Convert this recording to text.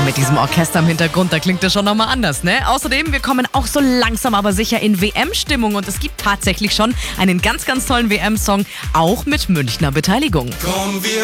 mit diesem Orchester im Hintergrund, da klingt das schon nochmal anders, ne? Außerdem, wir kommen auch so langsam aber sicher in WM-Stimmung und es gibt tatsächlich schon einen ganz, ganz tollen WM-Song, auch mit Münchner Beteiligung. Komm, wir